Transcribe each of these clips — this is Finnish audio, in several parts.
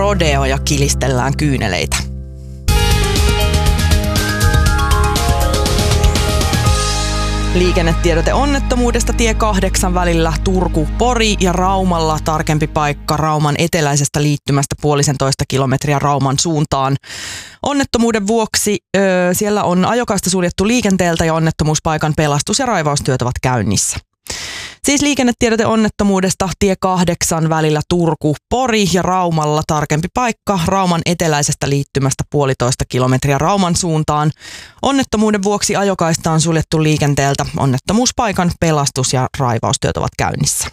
rodeo ja kilistellään kyyneleitä. Liikennetiedote onnettomuudesta tie 8 välillä Turku-Pori ja Raumalla tarkempi paikka Rauman eteläisestä liittymästä 1,5 kilometriä Rauman suuntaan. Onnettomuuden vuoksi siellä on ajokaista suljettu liikenteeltä ja onnettomuuspaikan pelastus- ja raivaustyöt ovat käynnissä. Siis liikennetiedote onnettomuudesta tie 8 välillä Turku-Pori ja Raumalla tarkempi paikka Rauman eteläisestä liittymästä 1,5 kilometriä Rauman suuntaan. Onnettomuuden vuoksi ajokaista on suljettu liikenteeltä. Onnettomuuspaikan pelastus- ja raivaustyöt ovat käynnissä.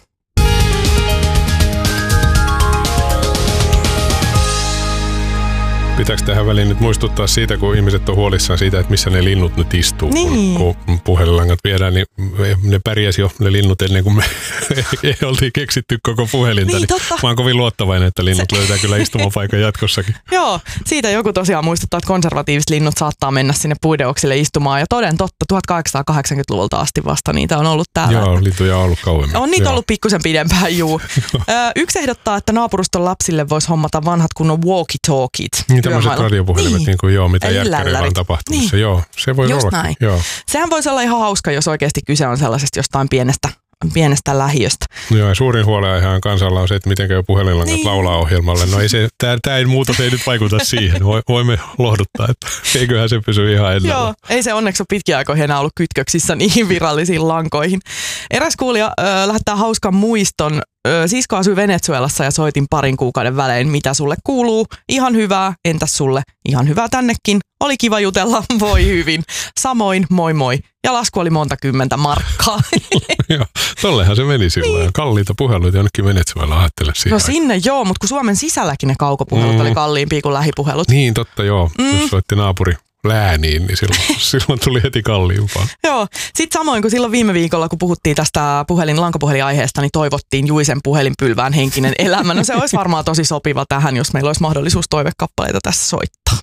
Pitääkö tähän väliin nyt muistuttaa siitä, kun ihmiset on huolissaan siitä, että missä ne linnut nyt istuu, niin. kun puhelinlangat viedään, niin ne pärjäsi jo ne linnut ennen kuin me ei oltiin keksitty koko puhelinta. Niin, mä oon kovin luottavainen, että linnut löytää kyllä istumapaikan jatkossakin. Joo, siitä joku tosiaan muistuttaa, että konservatiiviset linnut saattaa mennä sinne puideoksille istumaan. Ja toden totta, 1880-luvulta asti vasta niitä on ollut täällä. Joo, lintuja on ollut kauemmin. On niitä ollut pikkusen pidempään, juu. Yksi ehdottaa, että naapuruston lapsille voisi hommata vanhat kunnon walkie-talkiet. Tämmöiset radiopuhelimet, niin mitä järkkäreillä on tapahtumassa. Niin. Joo, se voi olla. Näin. Joo. Sehän voisi olla ihan hauska, jos oikeasti kyse on sellaisesta jostain pienestä lähiöstä. Joo, ja suurin huolenaihehan kansalla on se, että miten käy puhelinlangat laulaa ohjelmalle. No ei tämä ei muutos ei nyt vaikuta siihen. Voimme lohduttaa, että eiköhän se pysy ihan ennallaan. Joo, ei se onneksi ole pitkiä aikoihin enää ollut kytköksissä niihin virallisiin lankoihin. Eräs kuulija lähettää hauskan muiston. Sisko asui Venezuelassa ja soitin parin kuukauden välein, mitä sulle kuuluu. Ihan hyvää, entäs sulle? Ihan hyvää tännekin. Oli kiva jutella, voi hyvin. Samoin, moi moi. Ja lasku oli monta kymmentä markkaa. Joo, tollehan se meni silloin. Niin. Kalliita puheluita jonnekin Venezuelaan, ajattele siihen. No sinne joo, mutta kun Suomen sisälläkin ne kaukopuhelut oli kalliimpia kuin lähipuhelut. Niin, totta joo. Jos soitti naapuri lääniin, niin silloin tuli heti kalliimpaa. Joo. Sitten samoin kuin silloin viime viikolla, kun puhuttiin tästä lankapuhelinaiheesta, niin toivottiin Juisen puhelinpylvään henkinen elämä. No se olisi varmaan tosi sopiva tähän, jos meillä olisi mahdollisuus toivekappaleita tässä soittaa.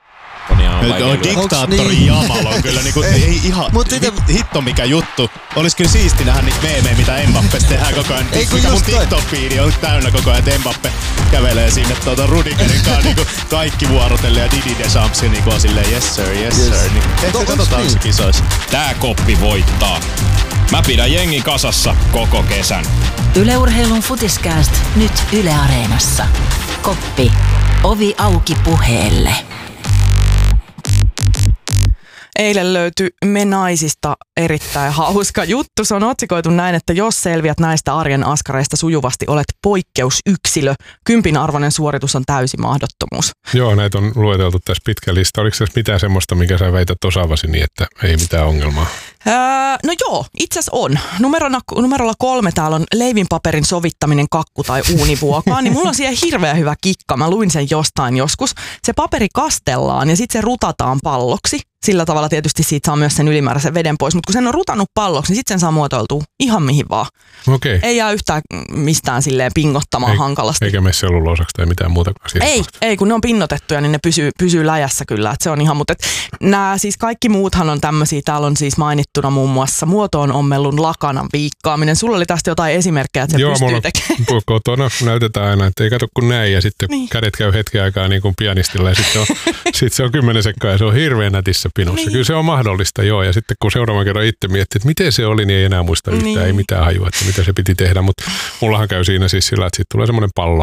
Diktaattori Jamal on kyllä niinku, ei ihan hitto mikä juttu. Olis kyllä siisti nähdä niitä meemejä, mitä Mbappesta tehdään koko ajan. Mikä mun TikTok-fiidi on täynnä koko ajan, että Mbappe kävelee sinne Rudigerin kanssa niinku kaikki vuorotelle ja Didi Deschamps niinku on silleen yes sir. Niin, ehkä katsotaan se kisoissa. Tää koppi voittaa. Mä pidän jengi kasassa koko kesän. Yle Urheilun Futiskääst nyt Yle Areenassa. Koppi. Ovi auki puheelle. Eilen löytyi Me naisista erittäin hauska juttu. Se on otsikoitu näin, että jos selviät näistä arjen askareista sujuvasti, olet poikkeusyksilö. 10 arvoinen suoritus on täysi mahdottomuus. Joo, näitä on lueteltu tässä pitkä lista. Oliko tässä mitään semmoista, mikä sä väität osaavasi niin, että ei mitään ongelmaa? No joo, itse asiassa on. Numerolla 3 täällä on leivinpaperin sovittaminen kakku- tai uunivuokaan. Niin mulla on siihen hirveän hyvä kikka. Mä luin sen jostain joskus. Se paperi kastellaan ja sitten se rutataan palloksi. Sillä tavalla tietysti siitä saa myös sen ylimääräisen veden pois, mutta kun sen on rutannut palloksi, niin sitten sen saa muotoiltua ihan mihin vaan. Okei. Ei jää yhtään mistään silleen pingottamaan hankalasti. Eikä mene selluloosaksi tai mitään muuta. Ei, kun ne on pinnotettuja, niin ne pysyy läjässä kyllä, että se on ihan, mutta nämä siis kaikki muuthan on tämmöisiä, täällä on siis mainittuna muun muassa muotoon ommellun lakanan viikkaaminen. Sulla oli tästä jotain esimerkkejä, että se pystyy tekemään. Joo, kotona näytetään aina, että ei kato kun näin ja sitten kädet käy hetken aikaa niin kuin pianistilla ja sitten se on 10 sekkaa ja se on hirveän nätissä pinossa. Niin. Kyllä se on mahdollista, joo. Ja sitten kun seuraavan kerran itse miettii, että miten se oli, niin ei enää muista yhtään, ei mitään hajua, että mitä se piti tehdä. Mutta mullahan käy siinä siis sillä, että siitä tulee semmoinen pallo,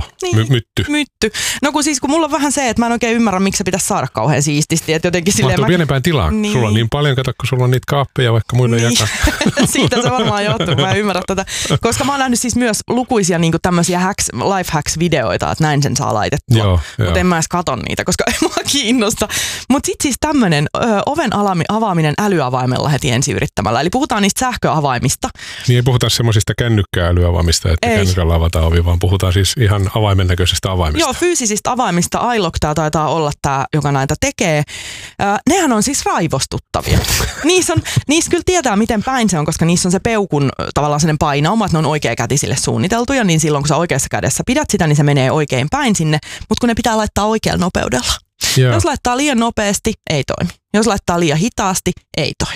mytty. No kun mulla on vähän se, että mä en oikein ymmärrä, miksi se pitäisi saada kauhean siististi. Että jotenkin silleen pienempään tilaan. Niin. Sulla on niin paljon, kato, kun sulla on niitä kaappeja vaikka muille jakaa. Siitä se varmaan johtuu, mä en ymmärrä tätä. Koska mä oon nähnyt siis myös lukuisia niin tämmöisiä life hacks-videoita, että näin sen saa laitettua. Mutta en mä edes katon niitä, koska ei mua kiinnosta. Mutta sitten siis tämmöinen oven avaaminen älyavaimella heti ensin yrittämällä. Eli puhutaan niistä sähköavaimista. Niin ei puhuta semmoisista kännykkä-älyavaimista, että kännykällä avataan ovi, vaan puhutaan siis ihan avaimen näköisestä avaimista. Joo, fyysisistä avaimista. iLock taitaa olla tämä, joka näitä tekee. Nehän on siis raivostuttavia. Niissä kyllä tietää, miten päin se on, koska niissä on se peukun tavallaan sellainen painauma, että ne on oikeakätisille suunniteltuja, niin silloin kun sä oikeassa kädessä pidät sitä, niin se menee oikein päin sinne, mutta kun ne pitää laittaa oikealla nopeudella. Jos laittaa liian nopeasti, ei toimi. Jos laittaa liian hitaasti, ei toimi.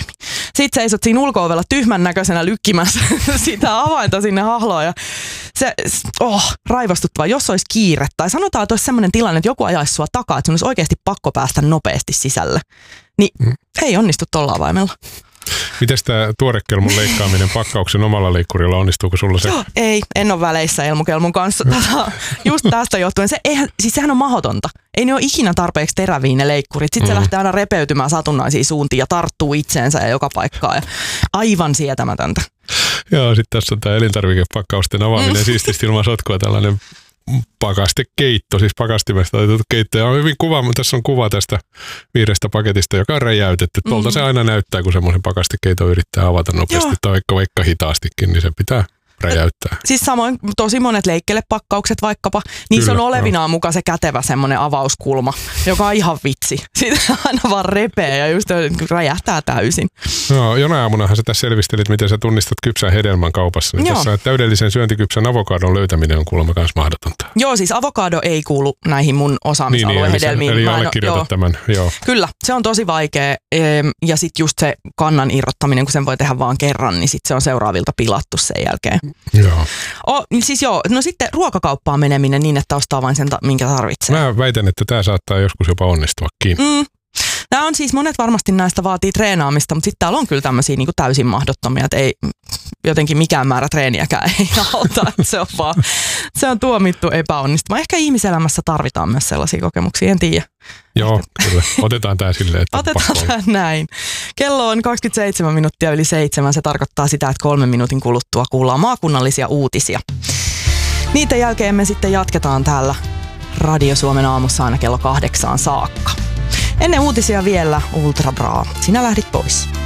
Sitten seisot siinä ulko-ovella tyhmän näköisenä lykkimässä sitä avainta sinne hahloon. Ja raivostuttavaa, jos olisi kiire. Tai sanotaan, että olisi sellainen tilanne, että joku ajaisi sua takaa, että sun olisi oikeasti pakko päästä nopeasti sisälle. Niin ei onnistu tolla avaimella. Mites tämä tuorekelmun leikkaaminen pakkauksen omalla leikkurilla, onnistuuko sulla se? Ei, en ole väleissä Elmukelmun kanssa. Just tästä johtuen. Sehän on mahdotonta. Ei ne ole ikinä tarpeeksi teräviä ne leikkurit. Sitten se lähtee aina repeytymään satunnaisiin suuntiin ja tarttuu itseensä ja joka paikkaan. Ja aivan sietämätöntä. Joo, sitten tässä on tämä elintarvikepakkausten avaaminen siististi ilman sotkua, tällainen pakastekeitto, siis pakastimesta otettu keitto. Ja on hyvin kuva, tässä on kuva tästä vihreästä paketista, joka on räjäytetty. Tuolta se aina näyttää, kun semmoisen pakastekeiton yrittää avata nopeasti tai vaikka hitaastikin, niin se pitää räjäyttää. Siis samoin tosi monet leikkelepakkaukset vaikkapa, niissä on olevinaan mukaan se kätevä semmoinen avauskulma, joka on ihan vitsi. Siitä aina vaan repee ja just räjähtää täysin. No, jonain aamunahan sä tässä selvistelit, miten sä tunnistat kypsän hedelmän kaupassa. Niin tässä täydellisen syöntikypsän avokadon löytäminen on kuulemma myös mahdotonta. Joo, siis avokado ei kuulu näihin mun osaamisalueen hedelmiin. Eli allekirjoitat tämän, joo. Kyllä, se on tosi vaikea. Ja sitten just se kannan irrottaminen, kun sen voi tehdä vaan kerran, niin sitten se on seuraavilta pilattu sen jälkeen. Joo. No sitten ruokakauppaan meneminen niin, että ostaa vain sen, minkä tarvitsee. Mä väitän, että tämä saattaa joskus jopa onnistuakin. Nämä on siis, monet varmasti näistä vaatii treenaamista, mutta sitten täällä on kyllä tämmöisiä niin kuin täysin mahdottomia, että ei jotenkin mikään määrä treeniäkään ei auta, että se on tuomittu epäonnistumaan. Ehkä ihmiselämässä tarvitaan myös sellaisia kokemuksia, en tiedä. Joo, kyllä. Otetaan tämä silleen, että otetaan tämä näin. Kello on 27 minuuttia yli 7. Se tarkoittaa sitä, että 3 minuutin kuluttua kuullaan maakunnallisia uutisia. Niiden jälkeen me sitten jatketaan täällä Radio Suomen aamussa aina kello 8 saakka. Ennen uutisia vielä Ultra Bra. Sinä lähdit pois.